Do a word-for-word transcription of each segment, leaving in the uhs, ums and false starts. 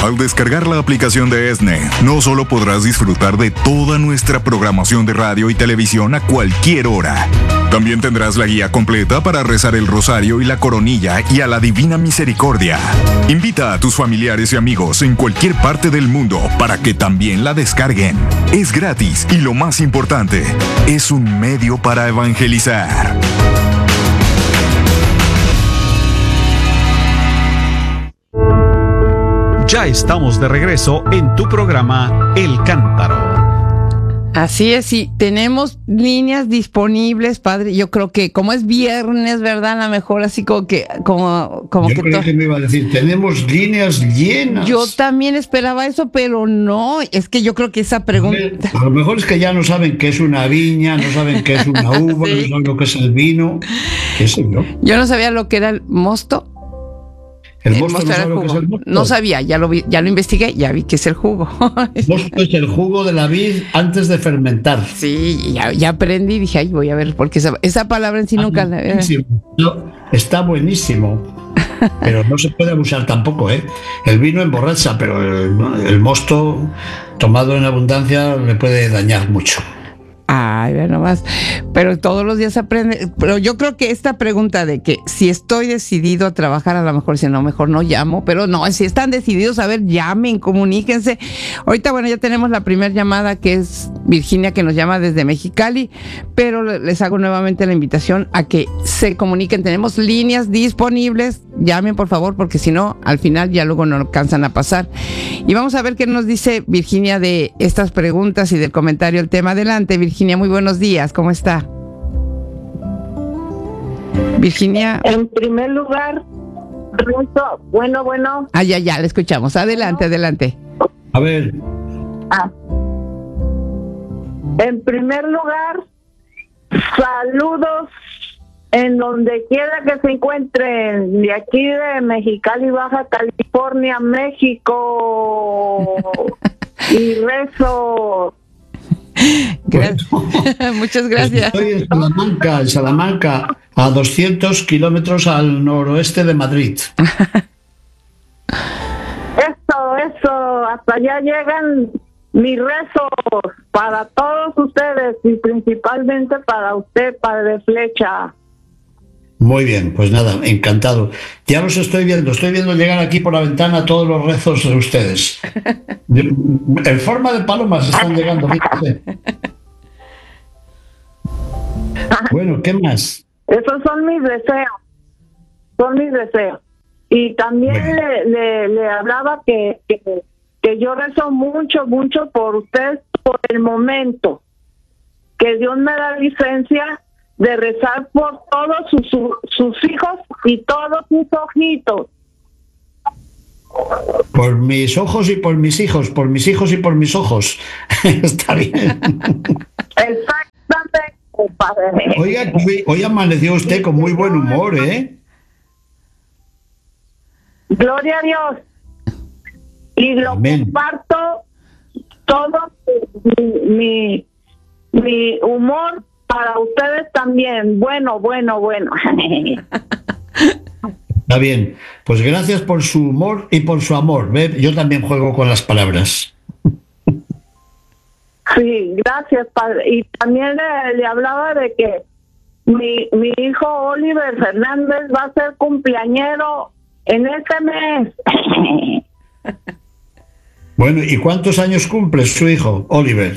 Al descargar la aplicación de ESNE, no solo podrás disfrutar de toda nuestra programación de radio y televisión a cualquier hora. También tendrás la guía completa para rezar el rosario y la coronilla y a la Divina Misericordia. Invita a tus familiares y amigos en cualquier parte del mundo para que también la descarguen. Es gratis y lo más importante, es un medio para evangelizar. Ya estamos de regreso en tu programa El Cántaro. Así es, sí, tenemos líneas disponibles, padre. Yo creo que como es viernes, ¿verdad? A lo mejor así como que... Como, como Yo que creo to- que me iba a decir, tenemos líneas llenas. Yo también esperaba eso, pero no, es que yo creo que esa pregunta... A lo mejor es que ya no saben qué es una viña, no saben qué es una uva, Sí. no saben lo que es el vino. ¿Qué sé yo? Yo no sabía lo que era el mosto. El El mosto mosto no era sabe el lo que es jugo. el mosto. No sabía, ya lo vi, ya lo investigué, ya vi que es el jugo. El mosto es el jugo de la vid antes de fermentar. Sí, ya, ya aprendí y dije, ay, voy a ver, porque esa, esa palabra en sí nunca la... Buenísimo. No, está buenísimo. Pero no se puede abusar tampoco, ¿eh? El vino emborracha, pero el, el mosto tomado en abundancia le puede dañar mucho. Ay, ve nomás. Pero todos los días aprende. Pero yo creo que esta pregunta de que si estoy decidido a trabajar, a lo mejor si no, mejor no llamo. Pero no, si están decididos, a ver, llamen, comuníquense. Ahorita, bueno, ya tenemos la primera llamada, que es Virginia, que nos llama desde Mexicali. Pero les hago nuevamente la invitación a que se comuniquen. Tenemos líneas disponibles. Llamen, por favor, porque si no, al final ya luego no alcanzan a pasar. Y vamos a ver qué nos dice Virginia de estas preguntas y del comentario, el tema. Adelante, Virginia, muy buenos días, ¿cómo está? Virginia. En primer lugar, rezo, bueno, bueno. Ah, ya, ya, le escuchamos. Adelante, adelante. A ver, Ah. En primer lugar, saludos en donde quiera que se encuentren, de aquí de Mexicali, Baja California, México. Y rezo. Gracias. Muchas gracias. estoy en Salamanca, en Salamanca, a doscientos kilómetros al noroeste de Madrid. Eso, eso, hasta allá llegan mis rezos para todos ustedes y principalmente para usted, Padre Flecha. Muy bien, pues nada, encantado. Ya los estoy viendo, estoy viendo llegar aquí por la ventana todos los rezos de ustedes. En forma de palomas están llegando, fíjate. Bueno, ¿qué más? Esos son mis deseos, son mis deseos. Y también le, le, le hablaba que, que, que yo rezo mucho, mucho por usted por el momento. Que Dios me da licencia de rezar por todos sus, sus hijos y todos sus ojitos. Por mis ojos y por mis hijos, por mis hijos y por mis ojos. Está bien. Exactamente, padre. Oiga, hoy amaneció usted con muy buen humor, ¿eh? Gloria a Dios. Y lo Amén. comparto todo mi, mi, mi humor para ustedes también. Bueno, bueno, bueno. Está bien. Pues gracias por su humor y por su amor. ¿Ve? Yo también juego con las palabras. Sí, gracias, padre. Y también le, le hablaba de que mi, mi hijo Oliver Fernández va a ser cumpleañero en este mes. Bueno, ¿y cuántos años cumple su hijo, Oliver?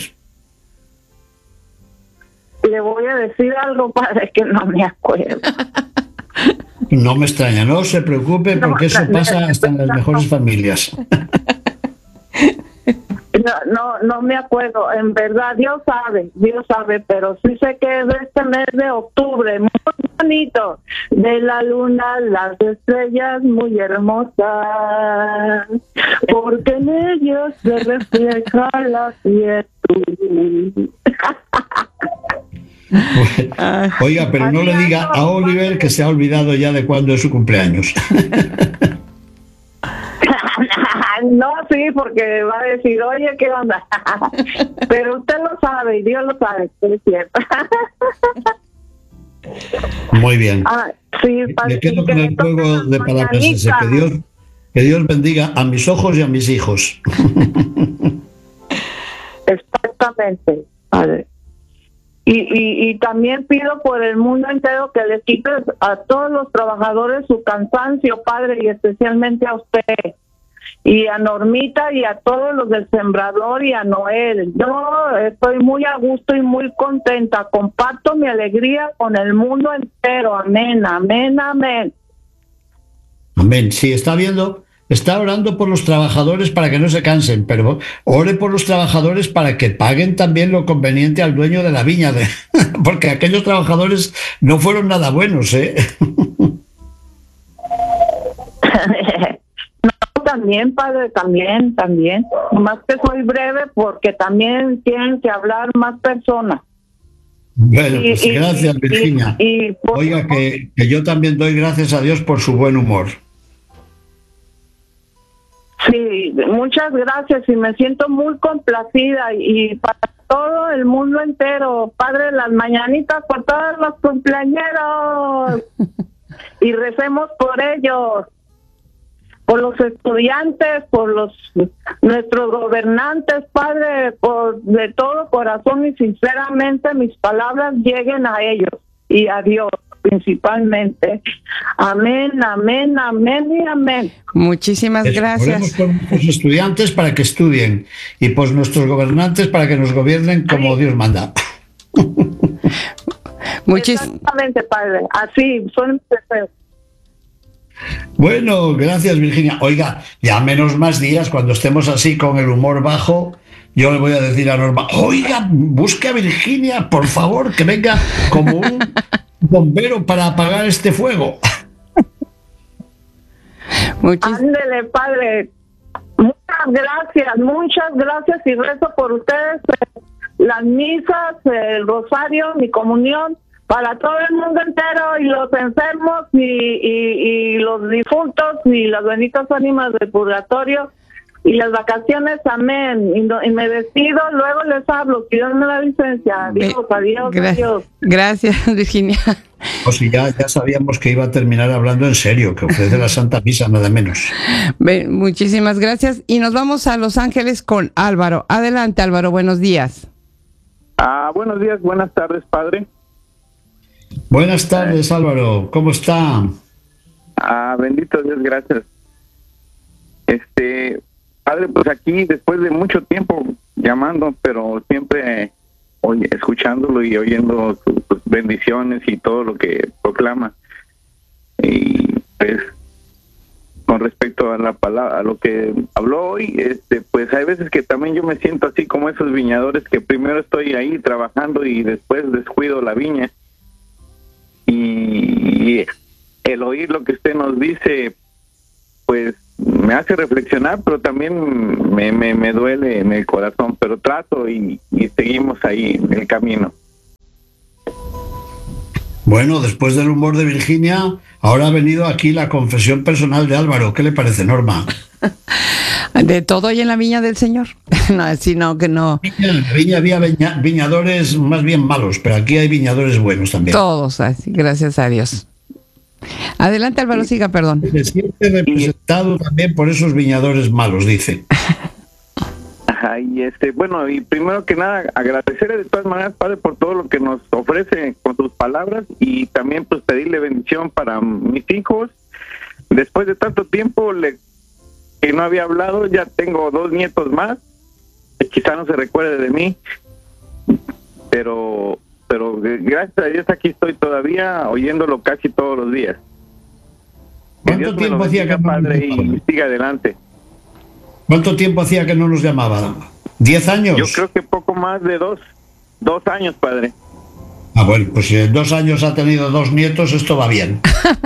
Le voy a decir algo, padre, que no me acuerdo. No me extraña, no se preocupe, porque eso pasa hasta en las mejores familias. No, no, no me acuerdo. En verdad, Dios sabe, Dios sabe, pero sí sé que es este mes de octubre, muy bonito. De la luna, las estrellas muy hermosas, porque en ellos se refleja la quietud. Oiga, pero no le diga a Oliver que se ha olvidado ya de cuándo es su cumpleaños. No, sí, porque va a decir, oye, ¿qué onda? Pero usted lo sabe y Dios lo sabe, es cierto. Muy bien. Ah, sí, Me quedo con el juego de palabras ese, que Dios, que Dios bendiga a mis ojos y a mis hijos. Exactamente, padre. Y, y, y también pido por el mundo entero que le quites a todos los trabajadores su cansancio, padre, y especialmente a usted, y a Normita y a todos los del Sembrador y a Noel. Yo estoy muy a gusto y muy contenta. Comparto mi alegría con el mundo entero. Amén, amén, amén. Amén. Sí, está viendo, está orando por los trabajadores para que no se cansen, pero ore por los trabajadores para que paguen también lo conveniente al dueño de la viña, de, porque aquellos trabajadores no fueron nada buenos, ¿eh? No, también, padre, también, también. Más que soy breve porque también tienen que hablar más personas. Bueno, Y- pues y- gracias, y- Virginia. y- y por- Oiga, que, que yo también doy gracias a Dios por su buen humor. Sí, muchas gracias y me siento muy complacida y para todo el mundo entero, padre, las mañanitas por todos los cumpleañeros y recemos por ellos, por los estudiantes, por los nuestros gobernantes, padre, por de todo corazón y sinceramente mis palabras lleguen a ellos y a Dios principalmente. Amén, amén, amén y amén. Muchísimas Eso, gracias. oremos por nuestros estudiantes para que estudien y por nuestros gobernantes para que nos gobiernen como Dios manda. Muchis- Exactamente, padre. Así son mis deseos. Bueno, gracias, Virginia. Oiga, ya menos más días, cuando estemos así con el humor bajo, yo le voy a decir a Norma, oiga, busque a Virginia, por favor, que venga como un bombero para apagar este fuego. muchis- Ándele, padre. Muchas gracias, muchas gracias y rezo por ustedes eh, las misas, el rosario, mi comunión, para todo el mundo entero y los enfermos y, y, y los difuntos y las benditas ánimas del purgatorio y las vacaciones, amén. Y, no- y me despido, luego les hablo, si Dios me da licencia. Adiós, Ve- adiós, gra- adiós. Gracias, Virginia. O si ya, ya sabíamos que iba a terminar hablando en serio, que ofrece la Santa Misa, nada menos. Ve- Muchísimas gracias. Y nos vamos a Los Ángeles con Álvaro. Adelante, Álvaro, buenos días. Ah, buenos días, buenas tardes, padre. Buenas tardes, Álvaro, ¿cómo está? Ah, bendito Dios, gracias. Este, padre, pues aquí después de mucho tiempo llamando, pero siempre eh, oye, escuchándolo y oyendo sus, sus bendiciones y todo lo que proclama. Y pues con respecto a la palabra, a lo que habló hoy, este, pues hay veces que también yo me siento así como esos viñadores que primero estoy ahí trabajando y después descuido la viña. Y el oír lo que usted nos dice, pues me hace reflexionar, pero también me, me, me duele en el corazón, pero trato y, y seguimos ahí en el camino. Bueno, después del humor de Virginia, ahora ha venido aquí la confesión personal de Álvaro. ¿Qué le parece, Norma? De todo y en la viña del Señor. No, sino que no. En la viña había viña- viñadores más bien malos, pero aquí hay viñadores buenos también. Todos, así, gracias a Dios. Adelante, Álvaro, siga, perdón. Se siente representado también por esos viñadores malos, dice. Ajá, y este, bueno, y primero que nada, agradecerle de todas maneras, Padre, por todo lo que nos ofrece con sus palabras y también pues pedirle bendición para mis hijos. Después de tanto tiempo le, que no había hablado, ya tengo dos nietos más. Quizá no se recuerde de mí, pero pero gracias a Dios aquí estoy todavía oyéndolo casi todos los días. Que ¿Cuánto Dios me lo tiempo hacía bendiga, que no nos Padre, y llamaba? siga adelante. ¿Cuánto tiempo hacía que no nos llamaba? ¿Diez años? Yo creo que poco más de dos, dos años, Padre. Ah, bueno, pues si en dos años ha tenido dos nietos, esto va bien.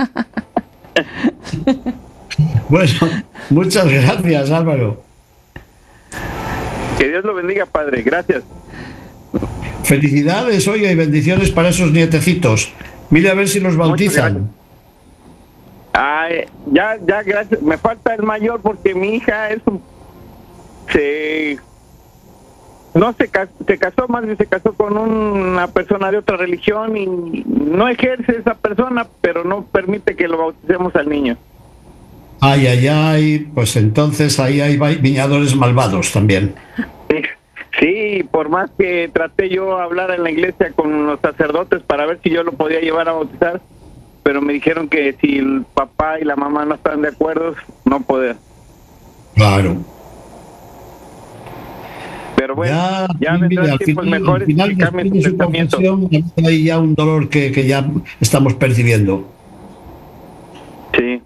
Bueno, muchas gracias, Álvaro. Que Dios lo bendiga, Padre. Gracias. Felicidades, oiga, y bendiciones para esos nietecitos. Mire a ver si los gracias. bautizan. Ay, ya, ya, gracias. Me falta el mayor porque mi hija es un... Se... No se, cas- se casó, más bien se casó con una persona de otra religión y no ejerce esa persona, pero no permite que lo bauticemos al niño. Ay, ay, ay, pues entonces ahí hay viñadores malvados también. Sí, sí, por más que traté yo hablar en la iglesia con los sacerdotes para ver si yo lo podía llevar a bautizar, pero me dijeron que si el papá y la mamá no están de acuerdo, no podía. Claro. Pero bueno, ya, ya mira, vendrán al tiempos final, mejores al final y cambien después su de su pensamiento. confesión, hay ya un dolor que, que ya estamos percibiendo. Sí.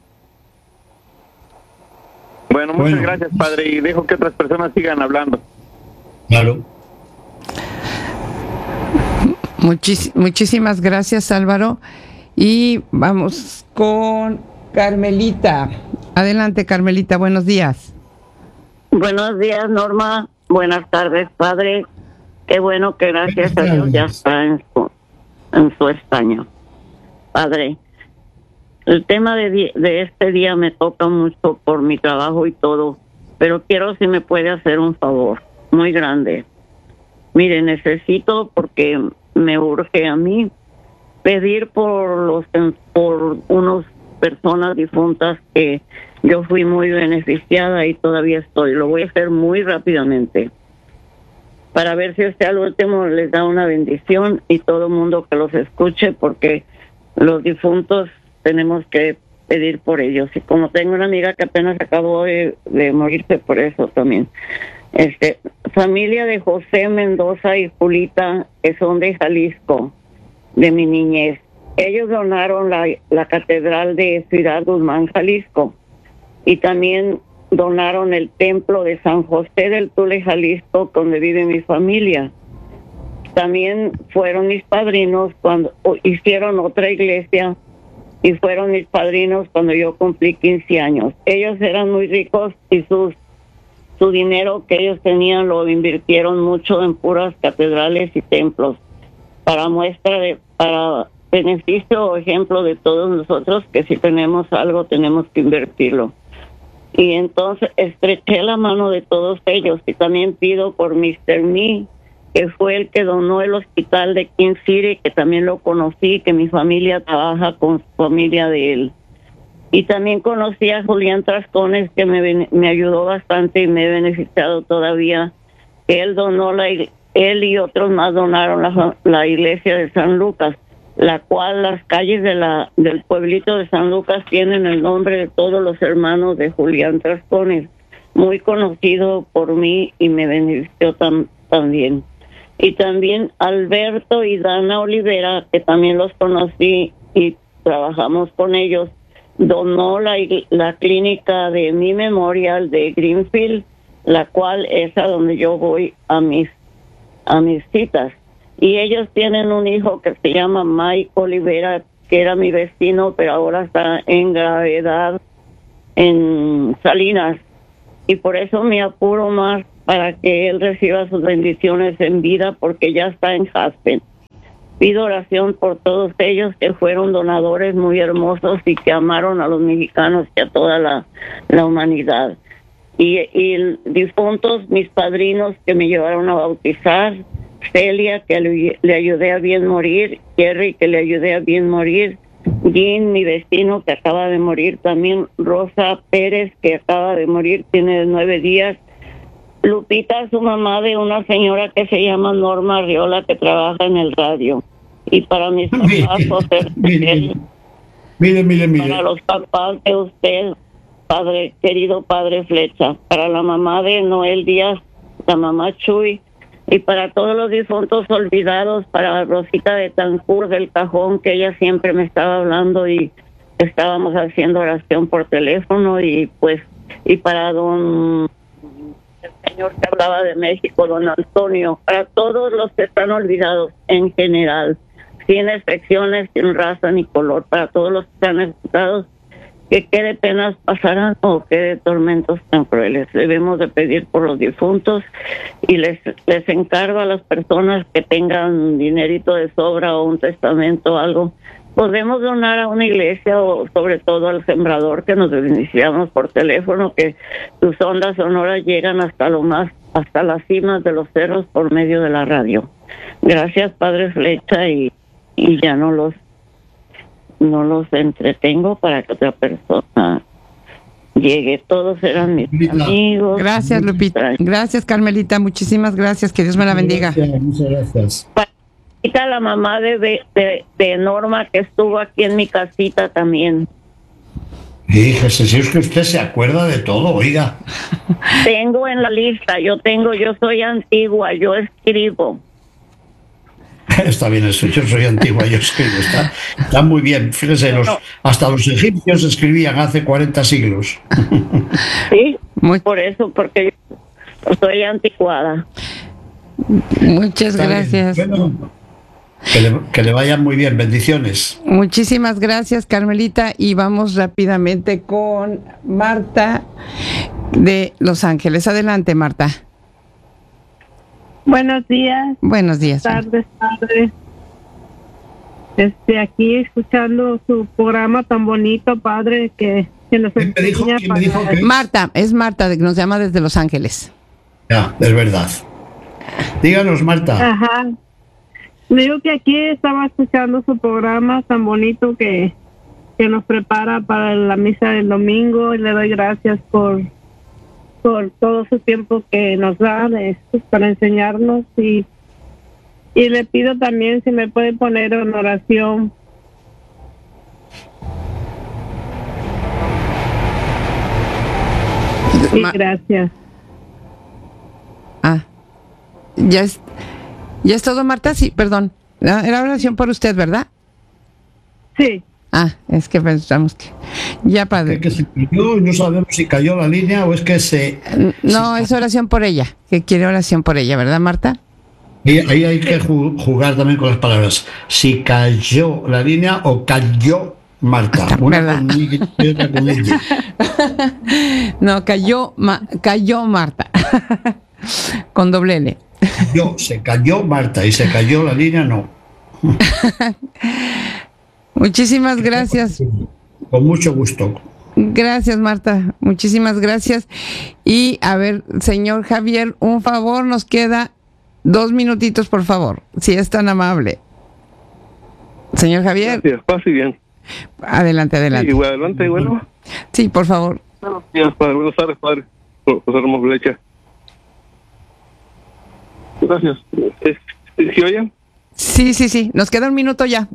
Bueno, muchas Bueno. gracias, padre, y dejo que otras personas sigan hablando. Claro. Muchis- muchísimas gracias, Álvaro. Y vamos con Carmelita. Adelante, Carmelita, buenos días. Buenos días, Norma. Buenas tardes, padre. Qué bueno que gracias a Dios ya está en su, en su estaño. Padre, el tema de, di- de este día me toca mucho por mi trabajo y todo, pero quiero si me puede hacer un favor muy grande. Mire, necesito, porque me urge a mí, pedir por los por unas personas difuntas que yo fui muy beneficiada y todavía estoy. Lo voy a hacer muy rápidamente para ver si usted al último les da una bendición y todo el mundo que los escuche, porque los difuntos tenemos que pedir por ellos. Y como tengo una amiga que apenas acabó de, de morirse, por eso también. Este, familia de José Mendoza y Julita, que son de Jalisco, de mi niñez. Ellos donaron la, la catedral de Ciudad Guzmán, Jalisco, y también donaron el templo de San José del Tule, Jalisco, donde vive mi familia. También fueron mis padrinos cuando hicieron otra iglesia, y fueron mis padrinos cuando yo cumplí quince años. Ellos eran muy ricos y sus su dinero que ellos tenían lo invirtieron mucho en puras catedrales y templos, para muestra de, para beneficio o ejemplo de todos nosotros, que si tenemos algo tenemos que invertirlo. Y entonces estreché la mano de todos ellos, y también pido por mister Me, que fue el que donó el hospital de King City, que también lo conocí, que mi familia trabaja con su familia de él. Y también conocí a Julián Trascones, que me, me ayudó bastante y me he beneficiado todavía. Él donó la él y otros más donaron la, la iglesia de San Lucas, la cual las calles de la del pueblito de San Lucas tienen el nombre de todos los hermanos de Julián Trascones, muy conocido por mí y me benefició tam, también. Y también Alberto y Dana Olivera, que también los conocí y trabajamos con ellos, donó la, la clínica de mi memorial de Greenfield, la cual es a donde yo voy a mis a mis citas. Y ellos tienen un hijo que se llama Mike Olivera, que era mi vecino, pero ahora está en gravedad en Salinas. Y por eso me apuro más para que él reciba sus bendiciones en vida, porque ya está en Aspen. Pido oración por todos ellos que fueron donadores muy hermosos y que amaron a los mexicanos y a toda la, la humanidad. Y, y difuntos, mis padrinos que me llevaron a bautizar, Celia, que le, le ayudé a bien morir, Jerry, que le ayudé a bien morir, Jean, mi vecino, que acaba de morir también, Rosa Pérez, que acaba de morir, tiene nueve días, Lupita, su mamá de una señora que se llama Norma Arriola, que trabaja en el radio. Y para mis papás, José, mire, mire, mire, mire. Para los papás de usted, padre, querido padre Flecha, para la mamá de Noel Díaz, la mamá Chuy, y para todos los difuntos olvidados, para Rosita de Tancur del Cajón, que ella siempre me estaba hablando y estábamos haciendo oración por teléfono, y pues, y para don el señor que hablaba de México, don Antonio, para todos los que están olvidados en general, sin excepciones, sin raza ni color, para todos los que están olvidados, que qué de penas pasarán o qué de tormentos tan crueles. Debemos de pedir por los difuntos, y les les encargo a las personas que tengan dinerito de sobra o un testamento o algo, podemos donar a una iglesia o sobre todo al sembrador, que nos iniciamos por teléfono, que sus ondas sonoras llegan hasta lo más, hasta las cimas de los cerros por medio de la radio. Gracias, padre Flecha, y, y ya no los no los entretengo para que otra persona llegue. Todos eran mis amigos. Gracias, Lupita. Gracias, Carmelita. Muchísimas gracias. Que Dios me la bendiga. Gracias, muchas gracias. Para la mamá de, de, de Norma, que estuvo aquí en mi casita también. Fíjese, si es que usted se acuerda de todo, oiga. Tengo en la lista, yo tengo, yo soy antigua, yo escribo. Está bien eso, yo soy antigua, yo escribo, está, está muy bien. Fíjese, los, hasta los egipcios escribían hace cuarenta siglos. Sí, muy por eso, porque yo soy anticuada. Muchas está gracias. Bueno, que, le, que le vayan muy bien, bendiciones. Muchísimas gracias, Carmelita, y vamos rápidamente con Marta de Los Ángeles. Adelante, Marta. Buenos días. Buenos días. Tardes, padre. Este, aquí escuchando su programa tan bonito, padre, que, que nos ¿Quién me dijo, enseña ¿quién me dijo para... que es? Marta, es Marta, que nos llama desde Los Ángeles. Ya, es verdad. Díganos, Marta. Ajá. Me digo que aquí estaba escuchando su programa tan bonito que, que nos prepara para la misa del domingo, y le doy gracias por por todo su tiempo que nos da de, pues, para enseñarnos, y, y le pido también si me puede poner en oración. Sí, gracias. Ah, ya es, ya es todo, Marta. Sí, perdón. Era oración por usted, ¿verdad? Sí. Ah, es que pensamos que ya, padre. Es que se cayó y no sabemos si cayó la línea o es que se... No, se... es oración por ella, que quiere oración por ella, ¿verdad, Marta? Y ahí hay que jugar también con las palabras. Si cayó la línea o cayó Marta. Hasta, una ¿verdad? con y otra con ella. No, cayó, ma, cayó Marta. Con doble L. Yo, se cayó Marta y se cayó la línea, no. Muchísimas gracias. Con mucho gusto. Gracias, Marta. Muchísimas gracias. Y a ver, señor Javier, un favor, nos queda dos minutitos, por favor, si es tan amable. Señor Javier. Gracias, pase bien. Adelante, adelante. Sí, adelante, bueno. Sí, por favor. Buenos días, padre. Buenas tardes, padre. José Ramos Blecha. Gracias. ¿Sí oyen? Sí, sí, sí. Nos queda un minuto ya.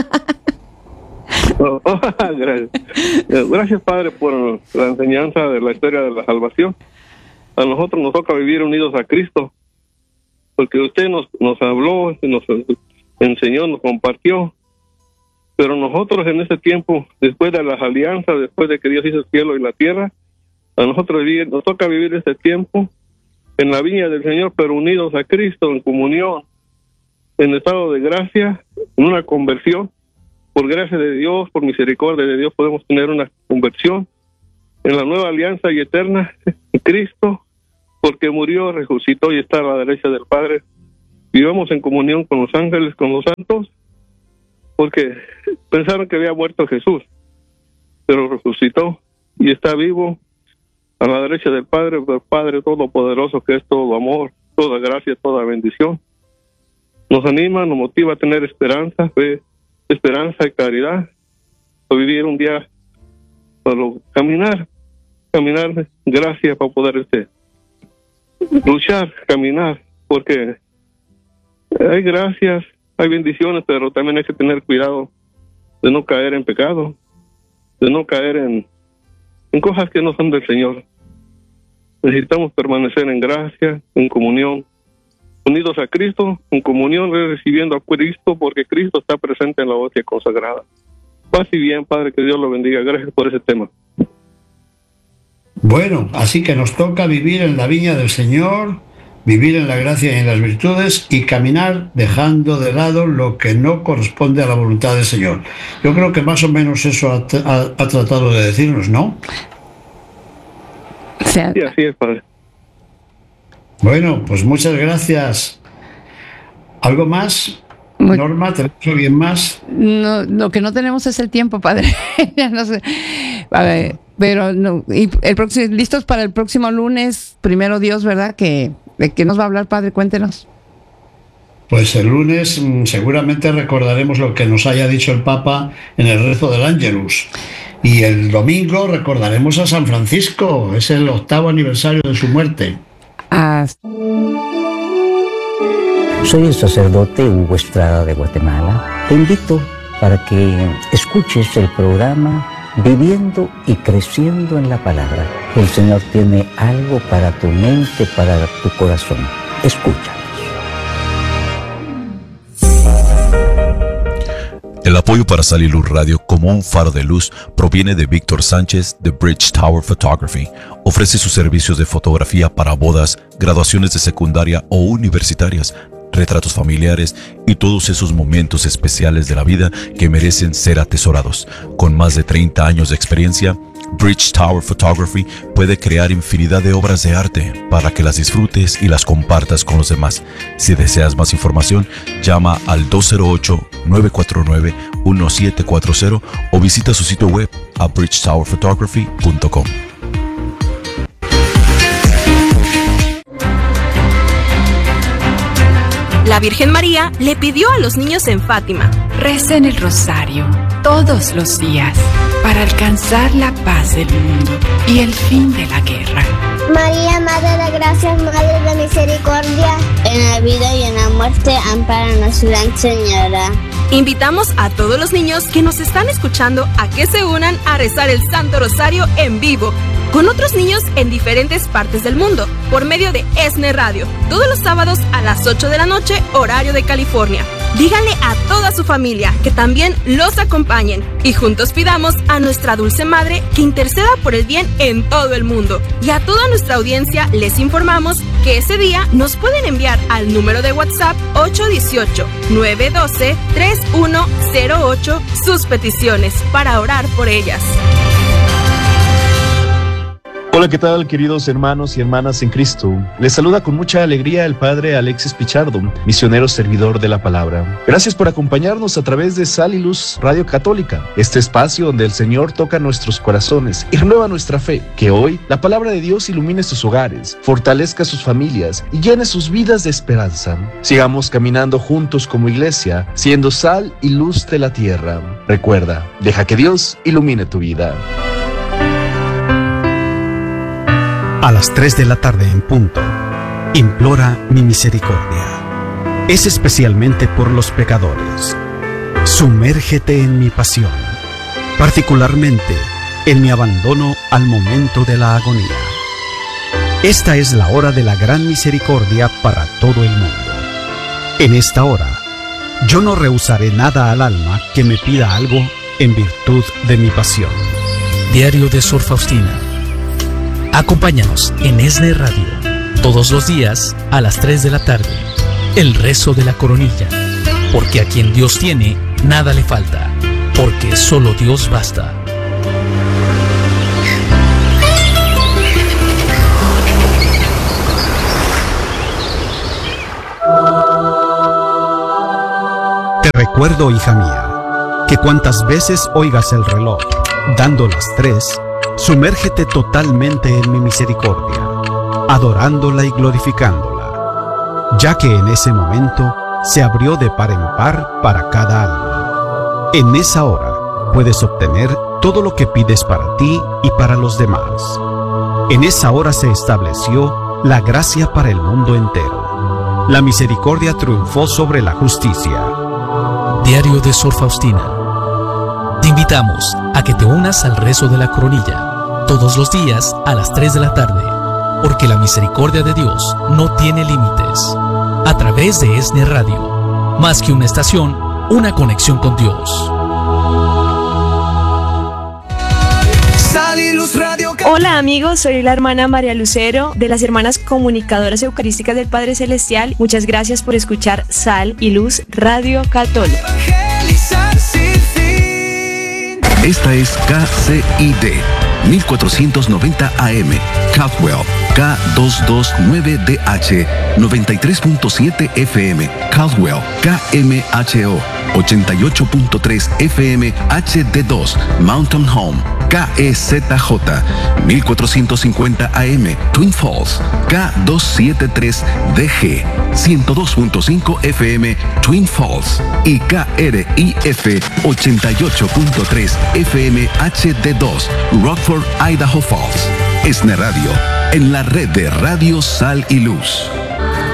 Oh, oh, gracias. Gracias, Padre, por la enseñanza de la historia de la salvación. A nosotros nos toca vivir unidos a Cristo, porque usted nos, nos habló, nos enseñó, nos compartió, pero nosotros en ese tiempo, después de las alianzas, después de que Dios hizo el cielo y la tierra, a nosotros vivir, nos toca vivir este tiempo en la viña del Señor, pero unidos a Cristo, en comunión, en estado de gracia, en una conversión. Por gracia de Dios, por misericordia de Dios, podemos tener una conversión en la nueva alianza y eterna en Cristo, porque murió, resucitó y está a la derecha del Padre. Vivamos en comunión con los ángeles, con los santos, porque pensaron que había muerto Jesús, pero resucitó y está vivo a la derecha del Padre, del Padre Todopoderoso, que es todo amor, toda gracia, toda bendición. Nos anima, nos motiva a tener esperanza, fe, esperanza y caridad, para vivir un día, para caminar, caminar, gracias para poder este, luchar, caminar, porque hay gracias, hay bendiciones, pero también hay que tener cuidado de no caer en pecado, de no caer en, en cosas que no son del Señor. Necesitamos permanecer en gracia, en comunión, unidos a Cristo, en comunión, recibiendo a Cristo, porque Cristo está presente en la hostia consagrada. Paz y bien, Padre, que Dios lo bendiga. Gracias por ese tema. Bueno, así que nos toca vivir en la viña del Señor, vivir en la gracia y en las virtudes y caminar dejando de lado lo que no corresponde a la voluntad del Señor. Yo creo que más o menos eso ha, ha, ha tratado de decirnos, ¿no? Sí, así es, Padre. Bueno, pues muchas gracias. ¿Algo más? Muy... Norma, ¿tenemos alguien más? No, lo que no tenemos es el tiempo, padre. Ya no sé. A ver, pero no, y el próximo, listos para el próximo lunes, primero Dios, ¿verdad? Que, ¿de qué nos va a hablar, padre? Cuéntenos. Pues el lunes seguramente recordaremos lo que nos haya dicho el Papa en el rezo del Ángelus. Y el domingo recordaremos a San Francisco, es el octavo aniversario de su muerte. Ah. Soy el sacerdote Hugo Estrada de Guatemala. Te invito para que escuches el programa Viviendo y Creciendo en la Palabra. El Señor tiene algo para tu mente, para tu corazón. Escucha. El apoyo para Sal y Luz Radio como un faro de luz proviene de Víctor Sánchez de Bridge Tower Photography. Ofrece sus servicios de fotografía para bodas, graduaciones de secundaria o universitarias, retratos familiares y todos esos momentos especiales de la vida que merecen ser atesorados. Con más de treinta años de experiencia, Bridge Tower Photography puede crear infinidad de obras de arte para que las disfrutes y las compartas con los demás. Si deseas más información, llama al dos cero ocho, nueve cuatro nueve, uno siete cuatro cero o visita su sitio web a bridge tower photography punto com. La Virgen María le pidió a los niños en Fátima: recen el rosario todos los días para alcanzar la paz del mundo y el fin de la guerra. María, Madre de Gracias, Madre de Misericordia, en la vida y en la muerte, ampáranos, Gran Señora. Invitamos a todos los niños que nos están escuchando a que se unan a rezar el Santo Rosario en vivo, con otros niños en diferentes partes del mundo, por medio de ESNE Radio, todos los sábados a las ocho de la noche, horario de California. Díganle a toda su familia que también los acompañen y juntos pidamos a nuestra Dulce Madre que interceda por el bien en todo el mundo. Y a toda nuestra audiencia les informamos que ese día nos pueden enviar al número de WhatsApp ocho uno ocho, nueve uno dos, tres uno cero ocho sus peticiones para orar por ellas. Hola, ¿qué tal, queridos hermanos y hermanas en Cristo? Les saluda con mucha alegría el Padre Alexis Pichardo, misionero servidor de la palabra. Gracias por acompañarnos a través de Sal y Luz Radio Católica, este espacio donde el Señor toca nuestros corazones y renueva nuestra fe. Que hoy la palabra de Dios ilumine sus hogares, fortalezca sus familias y llene sus vidas de esperanza. Sigamos caminando juntos como iglesia, siendo sal y luz de la tierra. Recuerda, deja que Dios ilumine tu vida. A las tres de la tarde en punto, implora mi misericordia. Es especialmente por los pecadores. Sumérgete en mi pasión, particularmente en mi abandono al momento de la agonía. Esta es la hora de la gran misericordia para todo el mundo. En esta hora, yo no rehusaré nada al alma que me pida algo en virtud de mi pasión. Diario de Sor Faustina. Acompáñanos en ESNE Radio, todos los días a las tres de la tarde, el rezo de la coronilla, porque a quien Dios tiene, nada le falta, porque solo Dios basta. Te recuerdo, hija mía, que cuantas veces oigas el reloj dando las tres, sumérgete totalmente en mi misericordia, adorándola y glorificándola, ya que en ese momento se abrió de par en par para cada alma. En esa hora puedes obtener todo lo que pides para ti y para los demás. En esa hora se estableció la gracia para el mundo entero. La misericordia triunfó sobre la justicia. Diario de Sor Faustina. Te invitamos a que te unas al rezo de la coronilla todos los días a las tres de la tarde, porque la misericordia de Dios no tiene límites. A través de ESNE Radio, más que una estación, una conexión con Dios. Hola amigos, soy la hermana María Lucero de las Hermanas Comunicadoras Eucarísticas del Padre Celestial. Muchas gracias por escuchar Sal y Luz Radio Católica. Esta es K C I D mil cuatrocientos noventa A M, Caldwell, K doscientos veintinueve D H, noventa y tres punto siete F M, Caldwell, K M H O, ochenta y ocho punto tres F M H D dos, Mountain Home, K E Z J, mil cuatrocientos cincuenta A M, Twin Falls, K doscientos setenta y tres D G, ciento dos punto cinco F M, Twin Falls y K R I F ochenta y ocho punto tres F M H D dos, Rockford, Idaho Falls. ESNE Radio, en la red de Radio Sal y Luz.